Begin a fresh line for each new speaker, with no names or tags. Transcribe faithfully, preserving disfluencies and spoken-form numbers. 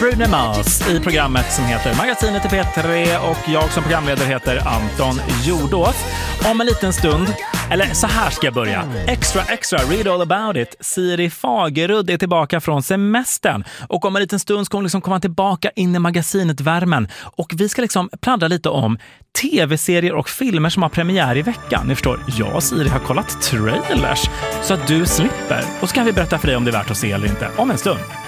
Bruno Mars i programmet som heter Magasinet i P tre och jag som programledare heter Anton Jordås. Om en liten stund, eller så här ska jag börja. Extra, extra, read all about it. Siri Fagerud är tillbaka från semestern och om en liten stund ska hon liksom komma tillbaka in i magasinet Värmen och vi ska liksom pladdra lite om tv-serier och filmer som har premiär i veckan. Ni förstår, jag och Siri har kollat trailers så att du slipper och så kan vi berätta för dig om det är värt att se eller inte om en stund.